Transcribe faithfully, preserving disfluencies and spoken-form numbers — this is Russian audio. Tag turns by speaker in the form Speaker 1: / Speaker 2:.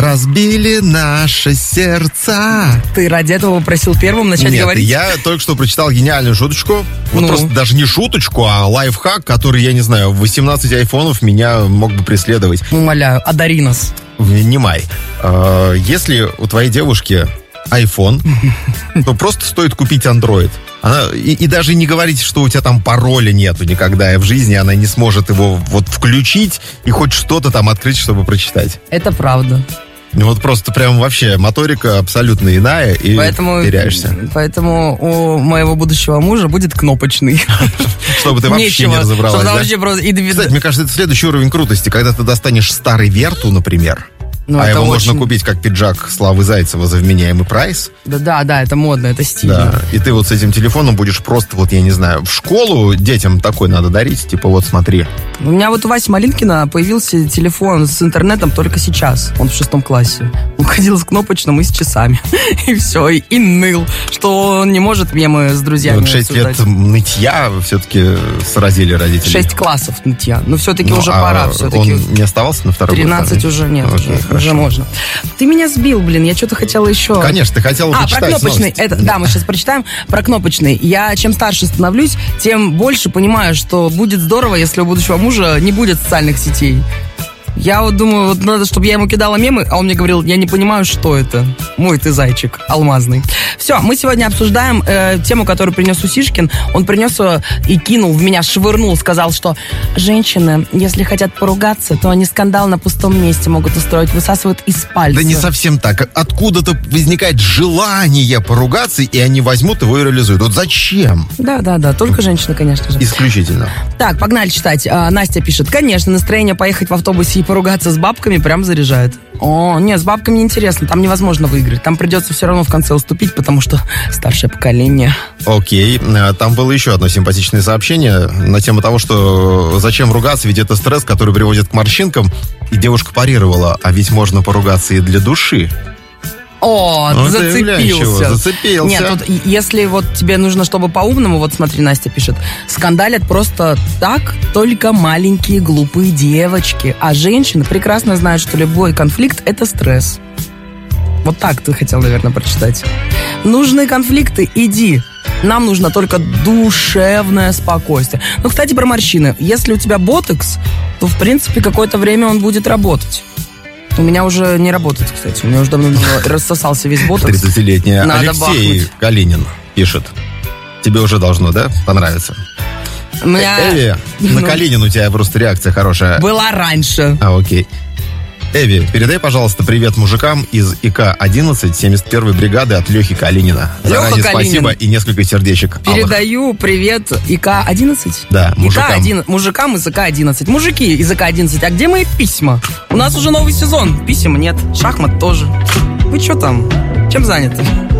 Speaker 1: разбили наши сердца.
Speaker 2: Ты ради этого попросил первым начать
Speaker 1: Нет,
Speaker 2: говорить?
Speaker 1: я только что прочитал гениальную шуточку. Вот
Speaker 2: Ну.
Speaker 1: просто даже не шуточку, а лайфхак, который, я не знаю, восемнадцать айфонов меня мог бы преследовать.
Speaker 2: Умоляю, одари нас.
Speaker 1: Внимай. Э, Если у твоей девушки iPhone, то просто стоит купить Android. Она, и, и даже не говорите, что у тебя там пароля нету никогда, и в жизни она не сможет его вот включить и хоть что-то там открыть, чтобы прочитать.
Speaker 2: Это правда.
Speaker 1: Ну вот просто прям вообще моторика абсолютно иная, и
Speaker 2: Поэтому,
Speaker 1: теряешься.
Speaker 2: поэтому у моего будущего мужа будет кнопочный.
Speaker 1: Чтобы ты вообще не разобралась, да?
Speaker 2: Вообще просто... и-
Speaker 1: Кстати, мне кажется, это следующий уровень крутости, когда ты достанешь старый Верту, например,
Speaker 2: Ну,
Speaker 1: а
Speaker 2: это
Speaker 1: его
Speaker 2: очень-
Speaker 1: можно купить как пиджак Славы Зайцева за вменяемый прайс.
Speaker 2: Да, да, да, это модно, это стильно.
Speaker 1: Да, и ты вот с этим телефоном будешь просто, вот я не знаю, в школу детям такой надо дарить, типа вот смотри.
Speaker 2: У меня вот у Васи Малинкина появился телефон с интернетом только сейчас. Он в шестом классе. Он ходил с кнопочным и с часами. И все, и, и ныл, что он не может мемы с друзьями
Speaker 1: Вот шесть лет
Speaker 2: обсуждать.
Speaker 1: нытья все-таки сразили родителей.
Speaker 2: Шесть классов нытья. Но все-таки
Speaker 1: Ну,
Speaker 2: уже
Speaker 1: а
Speaker 2: пора.
Speaker 1: он
Speaker 2: Все-таки
Speaker 1: не оставался на второй год?
Speaker 2: тринадцать
Speaker 1: да?
Speaker 2: уже нет,
Speaker 1: Окей,
Speaker 2: уже,
Speaker 1: хорошо.
Speaker 2: уже можно. Ты меня сбил, блин, я что-то хотела еще...
Speaker 1: Конечно, ты хотела
Speaker 2: А, про
Speaker 1: почитать
Speaker 2: кнопочный.
Speaker 1: новости.
Speaker 2: Это, да, мы сейчас прочитаем про кнопочный. Я чем старше становлюсь, тем больше понимаю, что будет здорово, если у будущего мужа не будет социальных сетей. Я вот думаю, вот надо, чтобы я ему кидала мемы, а он мне говорил, я не понимаю, что это. Мой ты зайчик алмазный. Все, мы сегодня обсуждаем э, тему, которую принес Усишкин. Он принес ее и кинул в меня, швырнул, сказал, что женщины, если хотят поругаться, то они скандал на пустом месте могут устроить, высасывают из пальца.
Speaker 1: Да не совсем так. Откуда-то возникает желание поругаться, и они возьмут его и реализуют. Вот зачем?
Speaker 2: Да, да, да, только женщины, конечно же.
Speaker 1: Исключительно.
Speaker 2: Так, погнали читать. А, Настя пишет, конечно, настроение поехать в автобусе и поругаться с бабками прям заряжает. О, нет, с бабками неинтересно, там невозможно выиграть. Там придется все равно в конце уступить, потому что старшее поколение.
Speaker 1: Окей. Там было еще одно симпатичное сообщение на тему того, что зачем ругаться, ведь это стресс, который приводит к морщинкам. И девушка парировала, а ведь можно поругаться и для души.
Speaker 2: О,
Speaker 1: Ну,
Speaker 2: зацепился.
Speaker 1: зацепился.
Speaker 2: Нет, тут и- если вот тебе нужно, чтобы по-умному, вот смотри, Настя пишет, скандалят просто так только маленькие глупые девочки, а женщины прекрасно знают, что любой конфликт – это стресс. Вот так ты хотел, наверное, прочитать. Нужны конфликты – иди. Нам нужно только душевное спокойствие. Ну, кстати, про морщины. Если у тебя ботокс, то, в принципе, какое-то время он будет работать. У меня уже не работает, кстати. У меня уже давно рассосался весь ботокс.
Speaker 1: тридцатилетняя
Speaker 2: Надо
Speaker 1: Алексей
Speaker 2: бахнуть.
Speaker 1: Калинин пишет. Тебе уже должно, да, понравиться?
Speaker 2: У меня
Speaker 1: Эви, на
Speaker 2: ну,
Speaker 1: Калинин у тебя просто реакция хорошая.
Speaker 2: была раньше.
Speaker 1: А, окей. Эви, передай, пожалуйста, привет мужикам из ИК одиннадцать семьдесят первой бригады от Лехи Калинина.
Speaker 2: Леха
Speaker 1: Заранее
Speaker 2: Калинин.
Speaker 1: спасибо и несколько сердечек. алых.
Speaker 2: Передаю привет ИК одиннадцать.
Speaker 1: Да, мужикам.
Speaker 2: ИК одиннадцать. Мужикам из ИК одиннадцать. Мужики из ИК одиннадцать. А где мои письма? У нас уже новый сезон. Писем нет. Шахмат тоже. Вы что там? Чем заняты?